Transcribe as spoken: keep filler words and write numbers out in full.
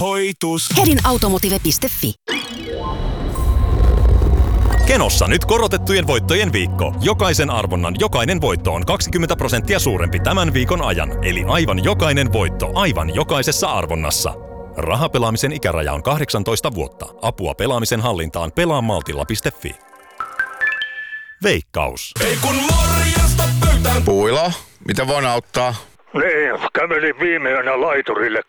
Hoitus. hedin automotive piste fi. Kenossa nyt korotettujen voittojen viikko. Jokaisen arvonnan jokainen voitto on kaksikymmentä prosenttia suurempi tämän viikon ajan. Eli aivan jokainen voitto aivan jokaisessa arvonnassa. Rahapelaamisen ikäraja on kahdeksantoista vuotta. Apua pelaamisen hallintaan pelaa maltilla piste fi. Veikkaus. Ei kun morjesta pöytään. Puilo, mitä voin auttaa? Niin, kävelin viime yönä laiturille